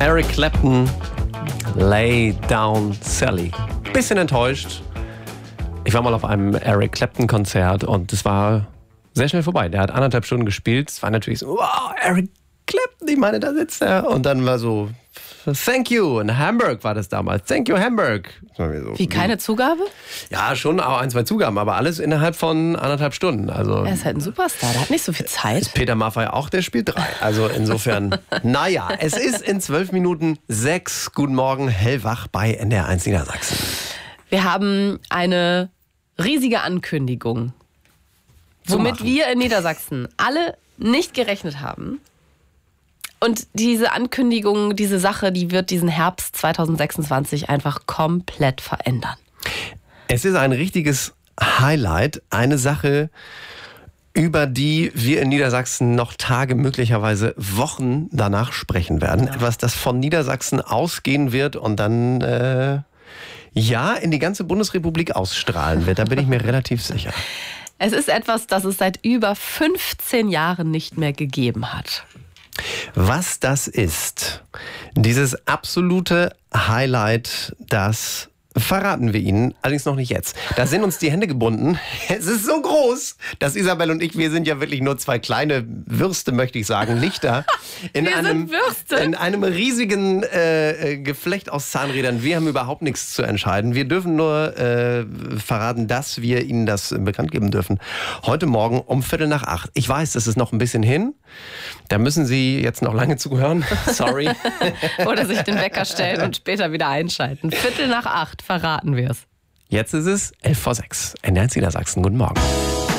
Eric Clapton, Lay Down Sally. Bisschen enttäuscht. Ich war mal auf einem Eric Clapton Konzert und es war sehr schnell vorbei. Der hat 1,5 Stunden gespielt. Es war natürlich so, wow, Eric Clapton, ich meine, da sitzt er. Und dann war so, thank you. In Hamburg war das damals. Thank you, Hamburg. So, wie, keine Zugabe? Ja, schon auch 1, 2 Zugaben, aber alles innerhalb von 1,5 Stunden. Also, er ist halt ein Superstar, der hat nicht so viel Zeit. Peter Maffay auch, der spielt 3. Also insofern, naja, es ist in 12 Minuten 6. Guten Morgen, hellwach bei NDR1 Niedersachsen. Wir haben eine riesige Ankündigung, womit wir in Niedersachsen alle nicht gerechnet haben. Und diese Ankündigung, diese Sache, die wird diesen Herbst 2026 einfach komplett verändern. Es ist ein richtiges Highlight, eine Sache, über die wir in Niedersachsen noch Tage, möglicherweise Wochen danach sprechen werden. Ja. Etwas, das von Niedersachsen ausgehen wird und dann in die ganze Bundesrepublik ausstrahlen wird. Da bin ich mir relativ sicher. Es ist etwas, das es seit über 15 Jahren nicht mehr gegeben hat. Was das ist, dieses absolute Highlight, das verraten wir Ihnen, allerdings noch nicht jetzt. Da sind uns die Hände gebunden. Es ist so groß, dass Isabel und ich, wir sind ja wirklich nur 2 kleine Würste, möchte ich sagen, Lichter. In einem riesigen Geflecht aus Zahnrädern. Wir haben überhaupt nichts zu entscheiden. Wir dürfen nur verraten, dass wir Ihnen das bekannt geben dürfen. Heute Morgen um 7:45. Ich weiß, das ist noch ein bisschen hin. Da müssen Sie jetzt noch lange zuhören. Sorry. Oder sich den Wecker stellen und später wieder einschalten. 7:45 verraten wir es. Jetzt ist es 5:11. NDR1 Niedersachsen. Guten Morgen.